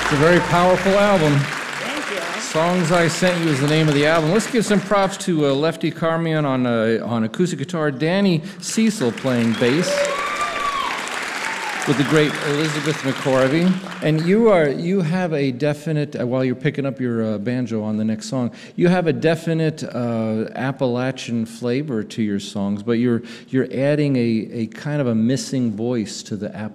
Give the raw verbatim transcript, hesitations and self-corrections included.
It's a very powerful album. Thank you. Songs I Sent You is the name of the album. Let's give some props to uh, Lefty Carmion on, uh, on acoustic guitar, Danny Cecil playing bass, with the great Elizabeth McCorvey. And you are you have a definite, uh, while you're picking up your uh, banjo on the next song, you have a definite uh, Appalachian flavor to your songs, but you're you're adding a, a kind of a missing voice to the Appalachian